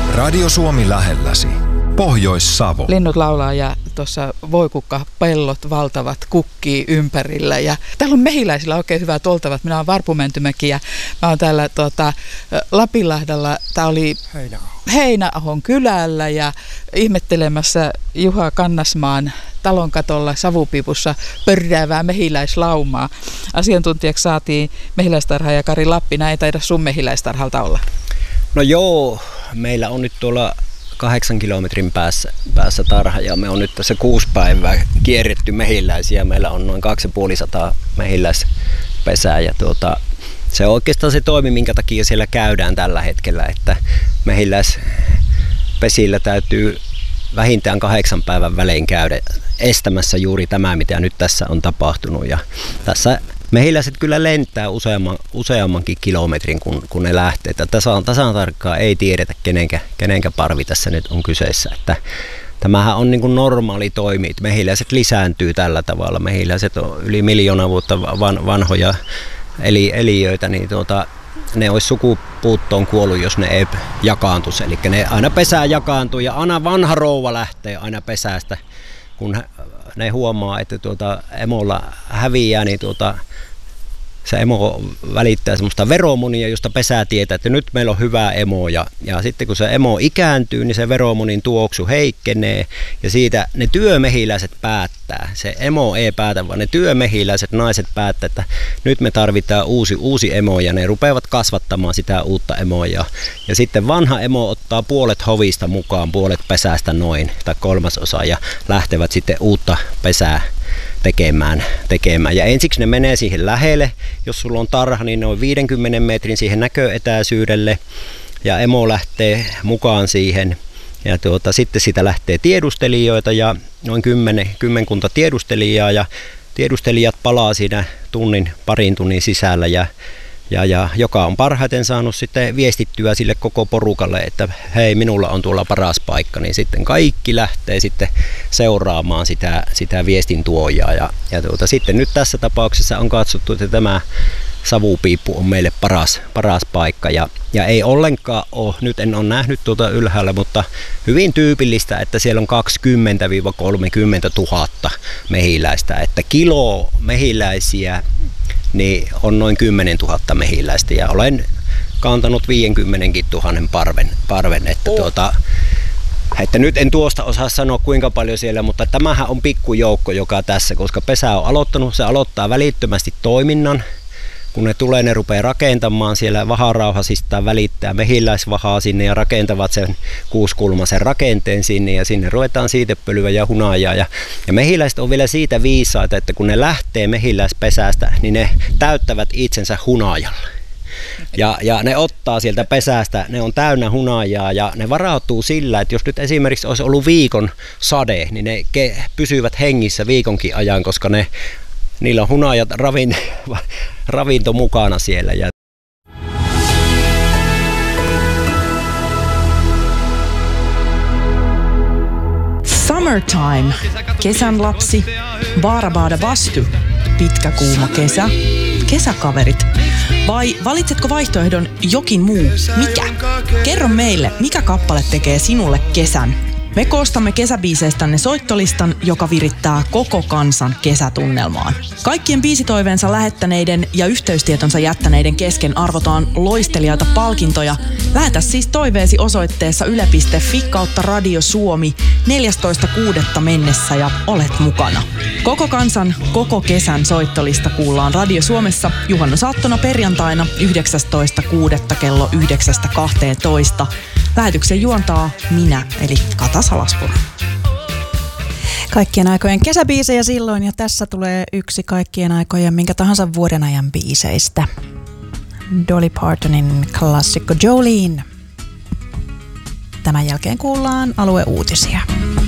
Radio Suomi lähelläsi. Pohjois-Savo. Linnut laulaa ja tuossa voikukkapellot valtavat kukkii ympärillä. Ja täällä on mehiläisillä oikein hyvät oltavat. Minä olen Varpu Mäntymäki ja mä oon täällä Lapinlahdella. Tää oli Heinäahon kylällä ja ihmettelemässä Juha Kannasmaan talon katolla savupiipussa pörräävää mehiläislaumaa. Asiantuntijaksi saatiin mehiläistarhaaja Kari Lappinen. Ei taida sun mehiläistarhalta olla. No joo, meillä on nyt tuolla 8 kilometrin päässä tarha ja me on nyt tässä 6 päivää kierretty mehiläisiä. Meillä on noin 250 mehiläispesää ja se on oikeastaan se toimi, minkä takia siellä käydään tällä hetkellä, että mehiläispesillä täytyy vähintään 8 päivän välein käydä estämässä juuri tämä, mitä nyt tässä on tapahtunut. Ja tässä mehiläiset kyllä lentää useammankin kilometrin, kun ne lähtee. Tasan tarkkaan ei tiedetä, kenenkä parvi tässä nyt on kyseessä. Että tämähän on niin kuin normaali toimi. Mehiläiset lisääntyy tällä tavalla. Mehiläiset on yli 1 miljoonaa vuotta vanhoja eliöitä, niin ne olisi sukupuuttoon kuollut, jos ne ei jakaantuisi. Eli ne aina pesää jakaantuu ja aina vanha rouva lähtee aina pesästä, kun ne huomaa, että emolla häviää, niin se emo välittää semmoista veromonia, josta pesää tietää, että nyt meillä on hyvä emo. Ja sitten kun se emo ikääntyy, niin se veromonin tuoksu heikkenee ja siitä ne työmehiläiset päättää. Se emo ei päätä, vaan ne työmehiläiset naiset päättää, että nyt me tarvitaan uusi emo ja ne rupeavat kasvattamaan sitä uutta emoa. Ja sitten vanha emo ottaa puolet hovista mukaan, puolet pesästä noin tai 1/3 ja lähtevät sitten uutta pesää tekemään. Ja ensiksi ne menee siihen lähelle, jos sulla on tarha, niin noin 50 metrin siihen näköetäisyydelle ja emo lähtee mukaan siihen. Ja sitten siitä lähtee tiedustelijoita ja noin 10 tiedustelijaa ja tiedustelijat palaa siinä parin tunnin sisällä ja joka on parhaiten saanut sitten viestittyä sille koko porukalle, että hei, minulla on tuolla paras paikka, niin sitten kaikki lähtee sitten seuraamaan sitä viestin tuojaa. Ja sitten nyt tässä tapauksessa on katsottu, että tämä savupiippu on meille paras paikka ja ei ollenkaan ole, nyt en ole nähnyt ylhäällä, mutta hyvin tyypillistä, että siellä on 20 000–30 000 mehiläistä, että kilo mehiläisiä niin on noin 10 000 mehiläistä ja olen kantanut 50 000 parven että nyt en tuosta osaa sanoa kuinka paljon siellä, mutta tämähän on pikkujoukko, joka tässä, koska pesä on aloittanut, se aloittaa välittömästi toiminnan. Kun ne tulee, ne rupeaa rakentamaan siellä vaharauhasistaan, välittää mehiläisvahaa sinne ja rakentavat sen 6-kulmaisen rakenteen sinne ja sinne ruvetaan siitepölyä ja hunajaa. Ja mehiläiset on vielä siitä viisaita, että kun ne lähtee mehiläispesästä, niin ne täyttävät itsensä hunajalla. Ja ne ottaa sieltä pesästä, ne on täynnä hunajaa ja ne varautuu sillä, että jos nyt esimerkiksi olisi ollut viikon sade, niin ne pysyvät hengissä viikonkin ajan, koska niillä on hunajat ravinto mukana siellä. Summertime, kesän lapsi, baarabaada bastu, pitkä kuuma kesä, kesäkaverit. Vai valitsetko vaihtoehdon jokin muu? Mikä? Kerro meille, mikä kappale tekee sinulle kesän. Me koostamme kesäbiiseistänne soittolistan, joka virittää koko kansan kesätunnelmaan. Kaikkien biisitoiveensa lähettäneiden ja yhteystietonsa jättäneiden kesken arvotaan loistelijaita palkintoja. Lähetä siis toiveesi osoitteessa yle.fi/Radio Suomi 14.6. mennessä ja olet mukana. Koko kansan, koko kesän soittolista kuullaan Radio Suomessa juhannusaattona perjantaina 19.6. kello 9.12. Lähetyksen juontaa minä, eli Kata Salaspuro. Kaikkien aikojen kesäbiisejä silloin, ja tässä tulee yksi kaikkien aikojen minkä tahansa vuoden ajan biiseistä. Dolly Partonin klassikko Jolene. Tämän jälkeen kuullaan alueuutisia.